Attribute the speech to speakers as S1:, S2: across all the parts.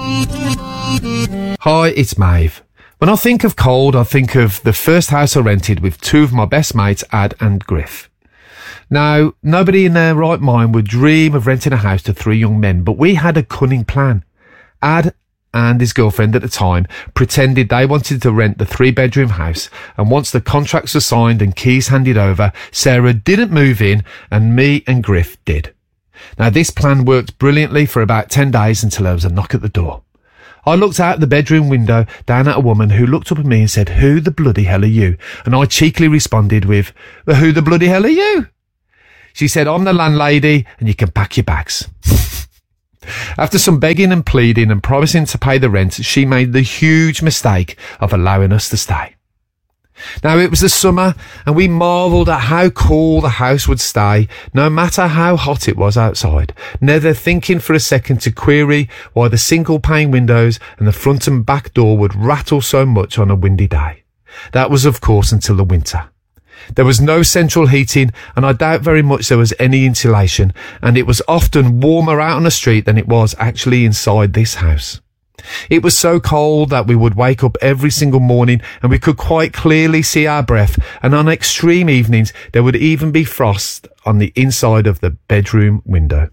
S1: Hi, it's Maeve. When I think of cold, I think of the first house I rented with two of my best mates, Ad and Griff. Now, nobody in their right mind would dream of renting a house to three young men, but we had a cunning plan. Ad and his girlfriend at the time pretended they wanted to rent the 3-bedroom house, and once the contracts were signed and keys handed over, Sarah didn't move in and me and Griff did. Now, this plan worked brilliantly for about 10 days until there was a knock at the door. I looked out the bedroom window down at a woman who looked up at me and said, "Who the bloody hell are you?" And I cheekily responded with, "Well, who the bloody hell are you?" She said, "I'm the landlady and you can pack your bags." After some begging and pleading and promising to pay the rent, she made the huge mistake of allowing us to stay. Now, it was the summer and we marvelled at how cool the house would stay, no matter how hot it was outside, never thinking for a second to query why the single-pane windows and the front and back door would rattle so much on a windy day. That was, of course, until the winter. There was no central heating, and I doubt very much there was any insulation, and it was often warmer out on the street than it was actually inside this house. It was so cold that we would wake up every single morning and we could quite clearly see our breath, and on extreme evenings there would even be frost on the inside of the bedroom window.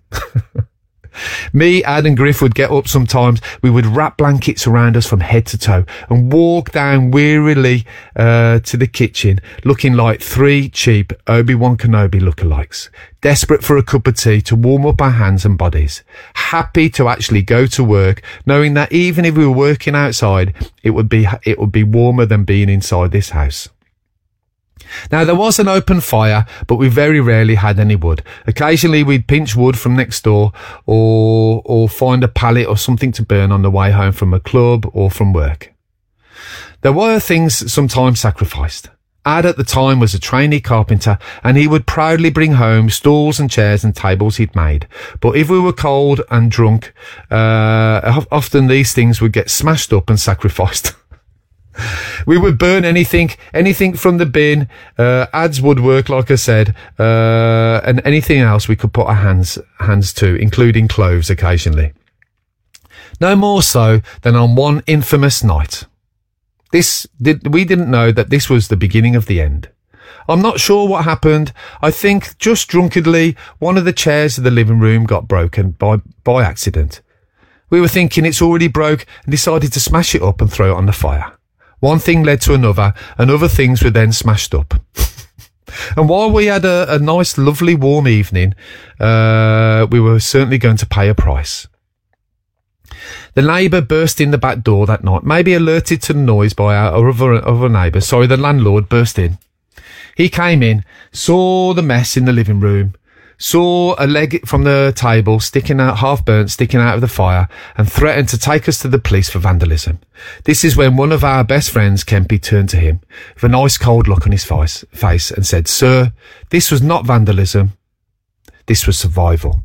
S1: Me, Ad and Griff would get up sometimes. We would wrap blankets around us from head to toe and walk down wearily to the kitchen, looking like three cheap Obi-Wan Kenobi lookalikes, desperate for a cup of tea to warm up our hands and bodies, happy to actually go to work, knowing that even if we were working outside, it would be warmer than being inside this house. Now, there was an open fire, but we very rarely had any wood. Occasionally we'd pinch wood from next door or find a pallet or something to burn on the way home from a club or from work. There were things sometimes sacrificed. Ad at the time was a trainee carpenter, and he would proudly bring home stools and chairs and tables he'd made. But if we were cold and drunk, often these things would get smashed up and sacrificed. We would burn anything from the bin, Ad's woodwork, like I said, and anything else we could put our hands to, including clothes occasionally. No more so than on one infamous night. We didn't know that this was the beginning of the end. I'm not sure what happened. I think just drunkenly, one of the chairs of the living room got broken by accident. We were thinking it's already broke and decided to smash it up and throw it on the fire. One thing led to another, and other things were then smashed up. And while we had a nice, lovely, warm evening, we were certainly going to pay a price. The neighbour burst in the back door that night, maybe alerted to the noise by our other neighbour. The landlord burst in. He came in, saw the mess in the living room, saw a leg from the table sticking out, half burnt, sticking out of the fire, and threatened to take us to the police for vandalism. This is when one of our best friends, Kempy, turned to him with an ice cold look on his face and said, "Sir, this was not vandalism. This was survival."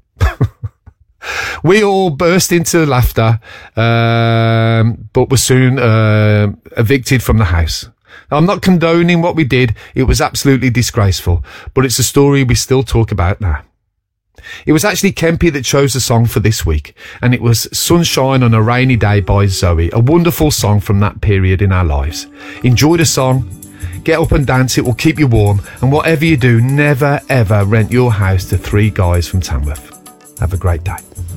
S1: We all burst into laughter, but were soon evicted from the house. I'm not condoning what we did. It was absolutely disgraceful, but it's a story we still talk about now. It was actually Kempy that chose the song for this week, and it was Sunshine on a Rainy Day by Zoe, a wonderful song from that period in our lives. Enjoy the song, get up and dance, it will keep you warm, and whatever you do, never ever rent your house to three guys from Tamworth. Have a great day.